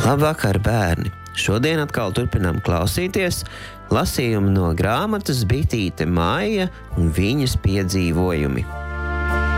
Labvakar, bērni! Šodien atkal turpinām klausīties lasījumu no grāmatas Bitīte Maija un viņas piedzīvojumi.